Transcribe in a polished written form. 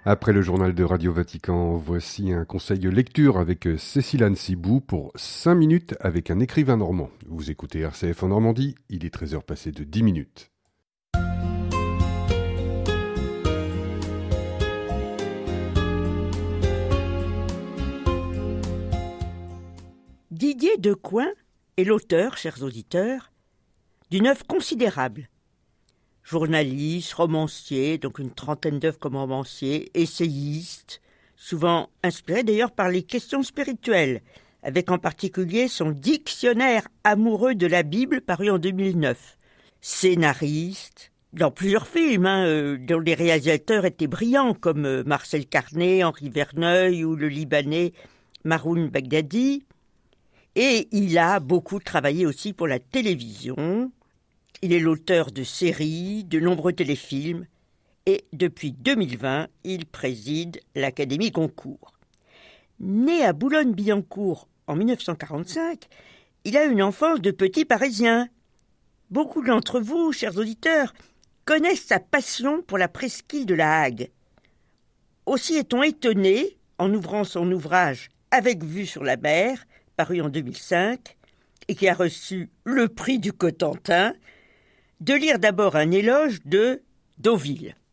Après le journal de Radio Vatican, voici un conseil de lecture avec Cécile Anne Cibou pour 5 minutes avec un écrivain normand. Vous écoutez RCF en Normandie, il est 13h passé de 10 minutes. Didier Decoing est l'auteur, chers auditeurs, d'une œuvre considérable. Journaliste, romancier, donc une trentaine d'œuvres comme romancier, essayiste, souvent inspiré d'ailleurs par les questions spirituelles, avec en particulier son dictionnaire amoureux de la Bible paru en 2009. Scénariste, dans plusieurs films, dont les réalisateurs étaient brillants, comme Marcel Carné, Henri Verneuil ou le Libanais Maroun Bagdadi. Et il a beaucoup travaillé aussi pour la télévision. Il est l'auteur de séries, de nombreux téléfilms. Et depuis 2020, il préside l'Académie Goncourt. Né à Boulogne-Billancourt en 1945, il a une enfance de petit Parisien. Beaucoup d'entre vous, chers auditeurs, connaissent sa passion pour la presqu'île de la Hague. Aussi est-on étonné, en ouvrant son ouvrage « Avec vue sur la mer », paru en 2005, et qui a reçu le prix du Cotentin, de lire d'abord un éloge de Deauville.